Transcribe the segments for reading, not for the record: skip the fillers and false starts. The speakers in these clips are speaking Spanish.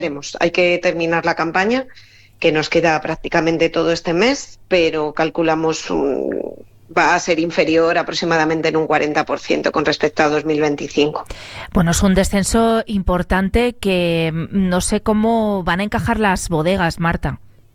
veremos. Hay que terminar la campaña, que nos queda prácticamente todo este mes, pero calculamos va a ser inferior aproximadamente en un 40% con respecto a 2025. Bueno, es un descenso importante que no sé cómo van a encajar las bodegas, Marta.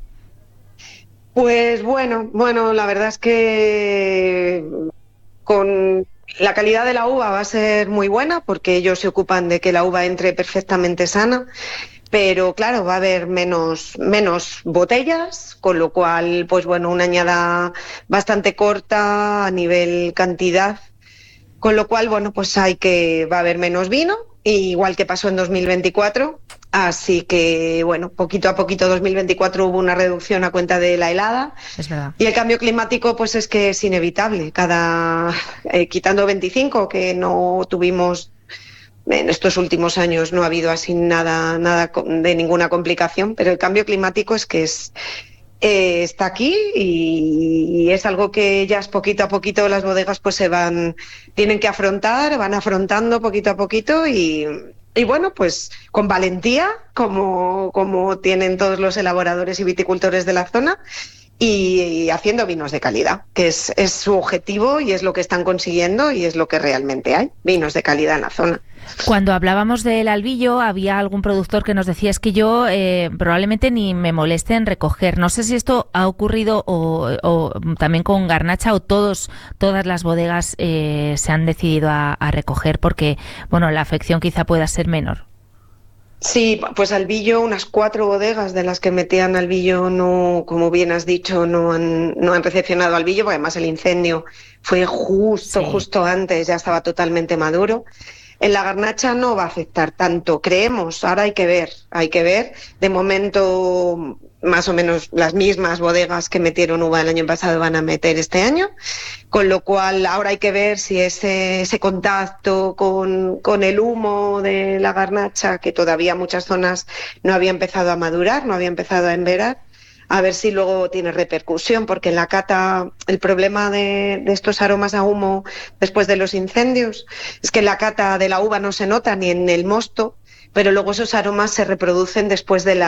Pues bueno, la verdad es que con la calidad de la uva va a ser muy buena porque ellos se ocupan de que la uva entre perfectamente sana, pero claro, va a haber menos botellas, con lo cual, pues bueno, una añada bastante corta a nivel cantidad, con lo cual, bueno, pues va a haber menos vino, igual que pasó en 2024. Así que, bueno, poquito a poquito 2024 hubo una reducción a cuenta de la helada. Es verdad. Y el cambio climático, pues es que es inevitable. Quitando 25, que no tuvimos en estos últimos años, no ha habido así nada de ninguna complicación, pero el cambio climático es que está aquí y es algo que ya es poquito a poquito las bodegas pues tienen que afrontar, van afrontando poquito a poquito y bueno, pues con valentía, como tienen todos los elaboradores y viticultores de la zona, y haciendo vinos de calidad, que es su objetivo y es lo que están consiguiendo y es lo que realmente hay, vinos de calidad en la zona. Cuando hablábamos del albillo, había algún productor que nos decía es que yo probablemente ni me moleste en recoger. No sé si esto ha ocurrido o también con garnacha o todas las bodegas se han decidido a recoger porque, bueno, la afección quizá pueda ser menor. Sí, pues albillo, unas 4 bodegas de las que metían albillo, no, como bien has dicho, no han recepcionado albillo, porque además el incendio fue justo antes, ya estaba totalmente maduro. En la garnacha no va a afectar tanto, creemos, ahora hay que ver. De momento, más o menos las mismas bodegas que metieron uva el año pasado van a meter este año, con lo cual ahora hay que ver si ese contacto con el humo de la garnacha, que todavía muchas zonas no había empezado a madurar, no había empezado a enverar, a ver si luego tiene repercusión, porque en la cata el problema de estos aromas a humo después de los incendios es que en la cata de la uva no se nota ni en el mosto, pero luego esos aromas se reproducen después de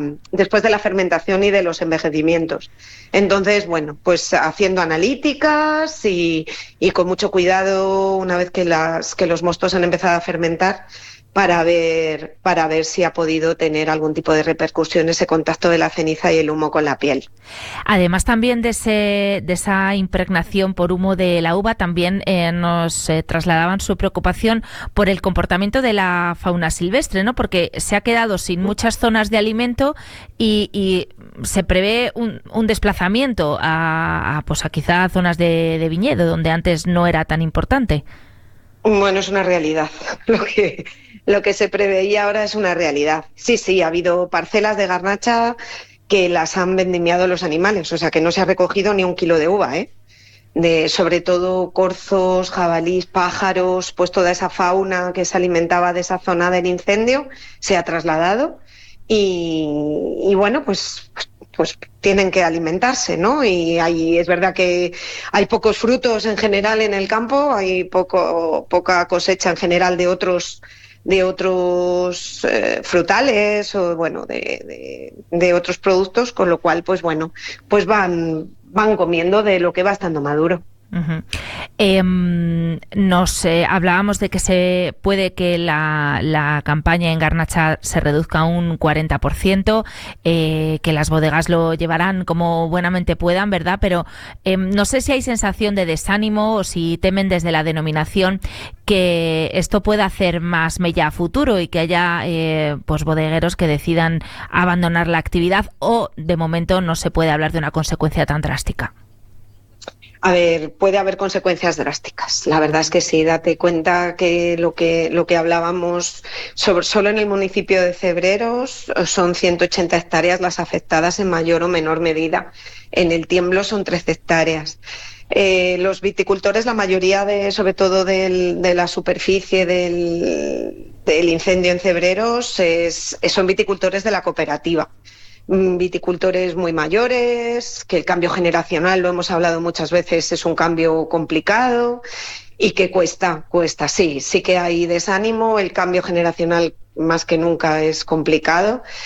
la fermentación y de los envejecimientos. Entonces, bueno, pues haciendo analíticas y con mucho cuidado una vez que los mostos han empezado a fermentar, para ver si ha podido tener algún tipo de repercusión ese contacto de la ceniza y el humo con la piel. Además también de esa impregnación por humo de la uva, también nos trasladaban su preocupación por el comportamiento de la fauna silvestre, ¿no? Porque se ha quedado sin muchas zonas de alimento y se prevé un desplazamiento a quizá zonas de viñedo, donde antes no era tan importante. Bueno, es una realidad. Lo que se preveía ahora es una realidad. Sí, ha habido parcelas de garnacha que las han vendimiado los animales, o sea que no se ha recogido ni un kilo de uva, sobre todo corzos, jabalís, pájaros, pues toda esa fauna que se alimentaba de esa zona del incendio se ha trasladado y bueno, pues tienen que alimentarse, ¿no? Y es verdad que hay pocos frutos en general en el campo, hay poca cosecha en general de otros frutales o bueno de otros productos, con lo cual pues bueno, pues van comiendo de lo que va estando maduro. Uh-huh. Hablábamos de que se puede que la campaña en garnacha se reduzca un 40%, que las bodegas lo llevarán como buenamente puedan, ¿verdad? Pero no sé si hay sensación de desánimo o si temen desde la denominación que esto pueda hacer más mella a futuro y que haya pues bodegueros que decidan abandonar la actividad, o de momento no se puede hablar de una consecuencia tan drástica. A ver, puede haber consecuencias drásticas. La verdad es que sí, date cuenta que lo que hablábamos solo en el municipio de Cebreros son 180 hectáreas las afectadas en mayor o menor medida. En el Tiemblo son 13 hectáreas. Los viticultores, la mayoría sobre todo de la superficie del incendio en Cebreros, son viticultores de la cooperativa. Viticultores muy mayores, que el cambio generacional, lo hemos hablado muchas veces, es un cambio complicado y que cuesta, sí que hay desánimo, el cambio generacional más que nunca es complicado.